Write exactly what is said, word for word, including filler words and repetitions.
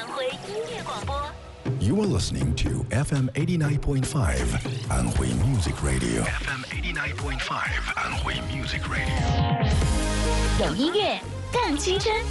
安徽音乐广播。 You are listening to F M eighty-nine point five 安徽 Music Radio. F M eighty-nine point five 安徽 Music Radio. 有音乐，更青春。